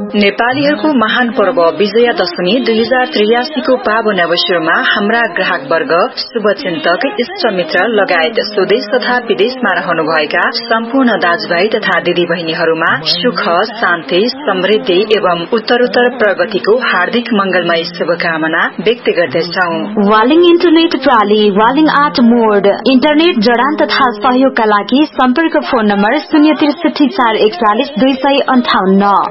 नेपालीहरूको महान पर्व विजयादशमी 2083 को पावन अवसरमा हाम्रा ग्राहक वर्ग, शुभचिन्तक, इष्टमित्र लगायत स्वदेश तथा विदेशमा रहनुभएका सम्पूर्ण दाजुभाइ तथा दिदीबहिनीहरूमा सुख, शान्ति, समृद्धि एवं उत्तरोत्तर प्रगतिको हार्दिक मंगलमय शुभकामना व्यक्त गर्दछौ। वालिङ इन्टरनेट प्रणाली, वालिङ आर्ट मोड, इन्टरनेट जडान तथा सहयोगका लागि सम्पर्क फोन नम्बर 063 441 258।